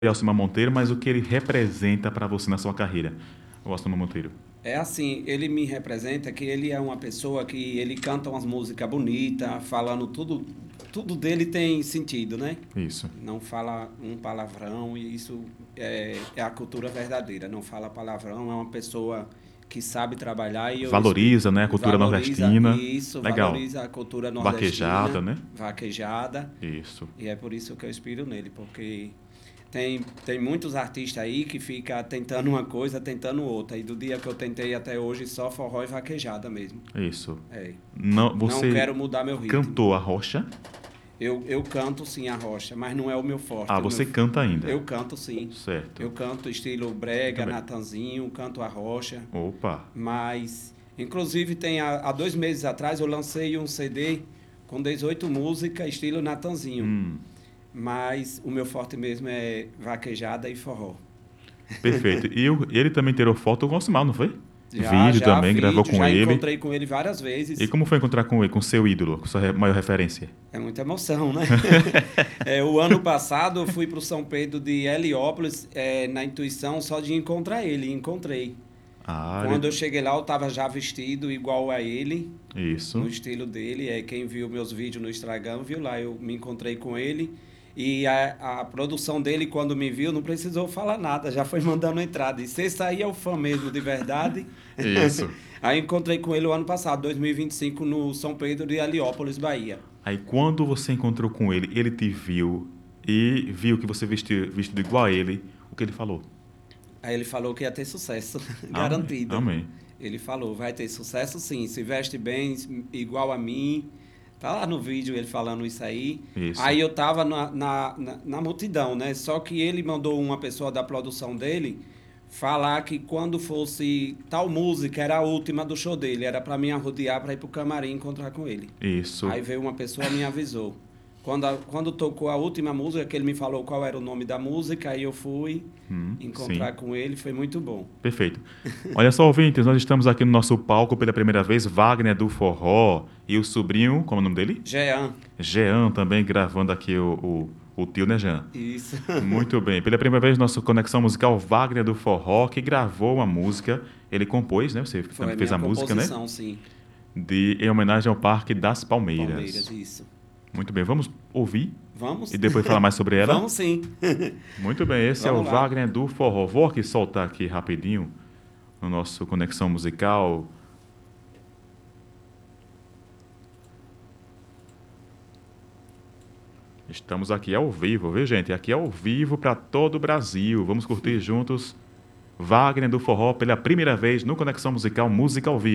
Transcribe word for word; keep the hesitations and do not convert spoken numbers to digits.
Alcimar Monteiro, mas o que ele representa para você na sua carreira, o Alcimar Monteiro? É assim, ele me representa que ele é uma pessoa que ele canta umas músicas bonitas, falando tudo, tudo dele tem sentido, né? Isso. Não fala um palavrão e isso é, é a cultura verdadeira. Não fala palavrão, é uma pessoa que sabe trabalhar e eu espe- Valoriza, né, a cultura valoriza nordestina. isso, Legal. valoriza a cultura Vaquejada, nordestina, né? vaquejada. Isso. E é por isso que eu inspiro nele, porque tem, tem muitos artistas aí que ficam tentando uma coisa, tentando outra. E do dia que eu tentei até hoje, só forró e vaquejada mesmo. Isso. É. Não, Não você quero mudar meu ritmo. cantou a rocha? Eu, eu canto sim a rocha, mas não é o meu Ah, forte. O meu, você canta ainda. eu canto sim. Certo. Eu canto estilo Muito brega, bem. Natanzinho, canto a rocha. Opa. Mas, inclusive, tem há, há dois meses atrás eu lancei um C D com dezoito músicas, estilo Natanzinho. Hum, Mas o meu forte mesmo é vaquejada e forró. perfeito. E o- ele também tirou foto com o Alcimar, não foi? Já, Vídeo já, também, gravou vídeo, com já ele. encontrei com ele várias E vezes. como foi encontrar com ele, com seu ídolo, com sua re- maior referência? É muita emoção, né? É, o ano passado eu fui para o São Pedro de Heliópolis, é, na intuição só de encontrar ele, e encontrei. Ah, Quando eu ele... cheguei lá, eu estava já vestido igual a ele, no Isso. estilo dele. É, quem viu meus vídeos no Instagram viu lá, eu me encontrei com ele. E a, a produção dele, quando me viu, não precisou falar nada, já foi mandando entrada. E se esse aí é o fã mesmo de verdade. Isso. Aí encontrei com ele o ano passado, dois mil e vinte e cinco, no São Pedro de Heliópolis, Bahia. Aí quando você encontrou com ele, ele te viu e viu que você vestiu vestido igual a ele, o que ele falou? Aí ele falou que ia ter sucesso, Amém, garantido. amém. Ele falou, vai ter sucesso sim, se veste bem, igual a mim. Tá lá no vídeo ele falando isso aí. Isso, Aí eu tava na, na, na, na multidão, né? Só que ele mandou uma pessoa da produção dele falar que quando fosse tal música era a última do show dele, era para mim arrodear para ir pro camarim encontrar com ele. isso. Aí veio uma pessoa e me avisou. Quando, a- quando tocou a última música, que ele me falou qual era o nome da música, aí eu fui Hum, sim, encontrar com ele, foi muito bom. perfeito. Olha só, ouvintes, nós estamos aqui no nosso palco pela primeira vez, Wagner do Forró e o sobrinho, como é o nome dele? Jean, Jean também gravando aqui o, o, o tio, né, Jean? isso. Muito bem. Pela primeira vez, nossa conexão musical, Wagner do Forró, que gravou uma música, ele compôs, né? Você Foi também a fez minha a música, né? composição, sim. De, em homenagem ao Parque das Palmeiras, Palmeiras. isso. Muito bem, vamos ouvir Vamos? e depois falar mais sobre ela? Vamos sim. Muito bem, esse é o Vamos lá. Wagner do Forró. Vou aqui soltar aqui rapidinho no nosso Conexão Musical. Estamos aqui ao vivo, viu, gente? Aqui ao vivo para todo o Brasil. Vamos curtir juntos Wagner do Forró pela primeira vez no Conexão Musical, música ao vivo.